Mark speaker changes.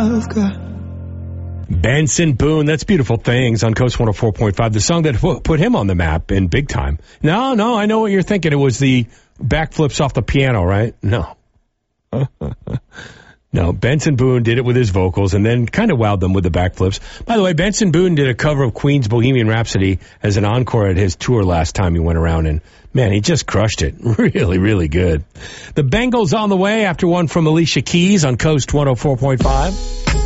Speaker 1: Benson Boone, that's Beautiful Things on Coast 104.5, the song that put him on the map in big time. No, I know what you're thinking. It was the backflips off the piano, right? No. No, Benson Boone did it with his vocals and then kind of wowed them with the backflips. By the way, Benson Boone did a cover of Queen's Bohemian Rhapsody as an encore at his tour last time he went around, and man, he just crushed it. Really, really good. The Bengals on the way after one from Alicia Keys on Coast 104.5.